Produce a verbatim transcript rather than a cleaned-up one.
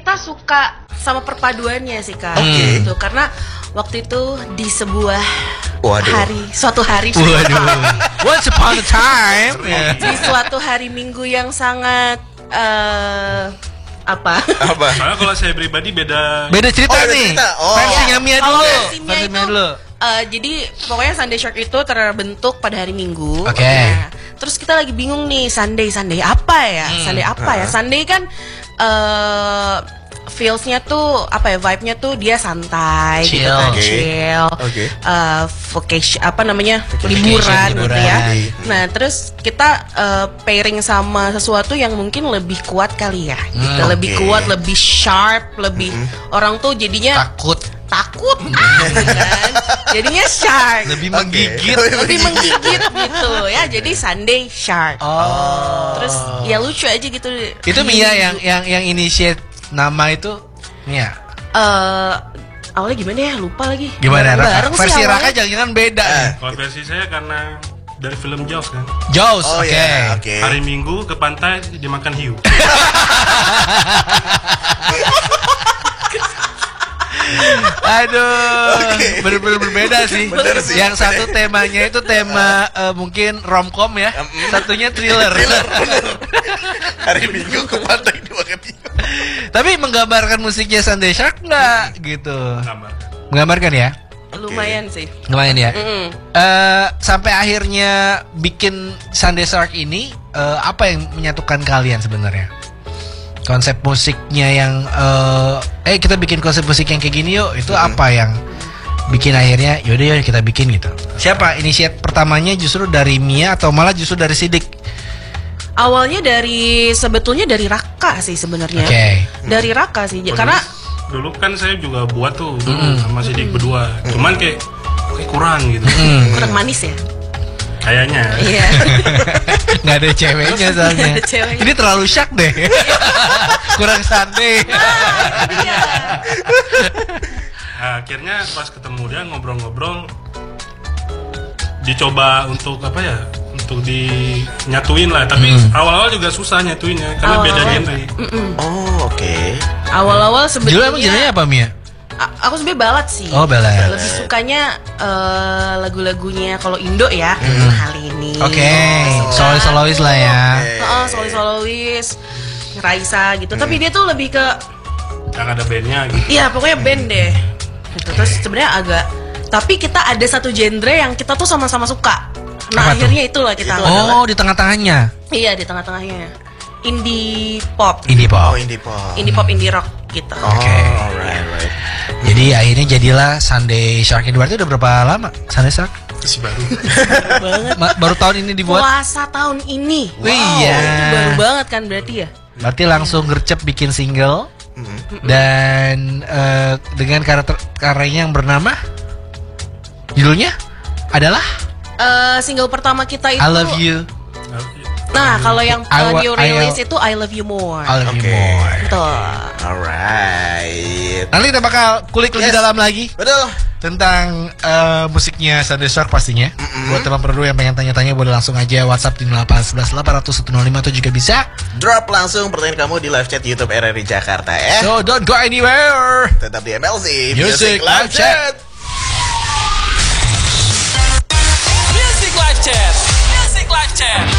kita suka sama perpaduannya sih Kak. Okay. Gitu. Karena waktu itu di sebuah Waduh. hari, suatu hari. Waduh. Once upon a time. Yeah. Di suatu hari Minggu yang sangat uh, apa? Apa? Soalnya kalau saya pribadi beda. Beda cerita Oh, beda nih. cerita. Oh. Versinya Mia Kalau dulu. versinya Versi itu, Mia dulu. uh, jadi pokoknya Sunday Shark itu terbentuk pada hari Minggu. Oke. Nah, terus kita lagi bingung nih Sunday Sunday apa ya? Hmm. Sunday apa ya? Sunday kan uh, feels-nya tuh apa ya, vibe-nya tuh dia santai Chill. gitu kan, Oke. chill. Oke. Uh, vacation apa namanya? Vacation, liburan gitu liburan. ya. Nah, terus kita uh, pairing sama sesuatu yang mungkin lebih kuat kali ya. Gitu. Hmm, Lebih oke. kuat, lebih sharp, lebih orang tuh jadinya Takut. takut ah, gitu kan. Jadinya shark. Lebih Oke. menggigit. Lebih menggigit gitu ya. Jadi Sunday shark. Oh. Terus ya lucu aja gitu. Itu Mia yang yang yang initiate nama itu Mia. Eh awalnya gimana ya? Lupa lagi. Gimana? Bareng-bareng Raka? sih Versi Raka awalnya. jangan-jangan beda. Eh. Kalau versi saya karena dari film Jaws kan. Jaws, Oh oke. ya, oke. Hari Minggu ke pantai dimakan hiu. Aduh, Oke. bener-bener berbeda sih. Bener sih. Yang satu temanya itu tema eh, mungkin romcom ya, satunya thriller. Thriller, bener. Hari Minggu ke pantai dimakan hiu. Tapi menggambarkan musiknya Sunday Shark nggak gitu? Gambar. Menggambarkan ya, Lumayan sih. lumayan ya. Mm-mm. Eh, sampai akhirnya bikin Sunday Shark ini eh, apa yang menyatukan kalian sebenarnya? Konsep musiknya yang eh, eh kita bikin konsep musik yang kayak gini yuk, itu apa yang bikin akhirnya yaudah yuk kita bikin gitu? Siapa inisiat pertamanya, justru dari Mia atau malah justru dari Sidik? Awalnya dari sebetulnya dari Raka sih sebenarnya. Oke. Dari Raka sih. Oh, Karena dulu, dulu kan saya juga buat tuh dulu sama Sidik berdua. Cuman kayak kayak kurang gitu. kurang manis ya. Kayaknya. Iya. Nggak ada ceweknya soalnya. Nggak ada ceweknya. Ini terlalu syak deh. Kurang Sunday. Iya. Nah, akhirnya pas ketemu dia ngobrol-ngobrol, dicoba untuk apa ya? Untuk dinyatuin lah. Tapi awal-awal juga susah nyatuinnya karena beda Awal-awal. genre. Oh, oke. Awal-awal Judul sebetulnya emang judulnya apa Mia? A- aku sebenarnya balad sih. Oh, balad. Lebih sukanya eh, lagu-lagunya kalau Indo ya. Hal ini. Oke, solois-solois lah ya. Heeh, solois-solois, Raisa gitu. Tapi dia tuh lebih ke Yang ada bandnya gitu. iya pokoknya band deh. Gitu. Terus sebenarnya agak tapi kita ada satu genre yang kita tuh sama-sama suka. Nah, Apa tuh? akhirnya itulah kita. Oh, di tengah-tengahnya. Iya, di tengah-tengahnya. Indie pop. Indie Oh, pop. indie pop. Indie pop, indie rock gitu. Oh, Oke. alright, right. Jadi akhirnya jadilah Sunday Shark. Ini berarti udah berapa lama Sunday Shark? Masih baru. banget. Ma- baru tahun ini dibuat. Puasa tahun ini. Wih, iya. Itu baru banget kan berarti ya? Berarti langsung gercep bikin single. Dan eh, dengan karakter karyanya yang bernama judulnya adalah Eh, single pertama kita itu I Love You. Nah, kalau yang I wa- audio I- rilis itu I Love You More. I Love You Oke. More. Betul. Alright. Nanti kita bakal kulik lebih Yes. dalam lagi Betul. tentang eh, musiknya Sunday Shark pastinya. Buat teman perlu yang pengen tanya-tanya boleh langsung aja WhatsApp di delapan satu satu delapan nol nol lima atau juga bisa. Drop langsung pertanyaan kamu di live chat YouTube R R I Jakarta ya. So don't go anywhere. Tetap di M L Z Music Live Chat. Music Live Chat. Music Live Chat.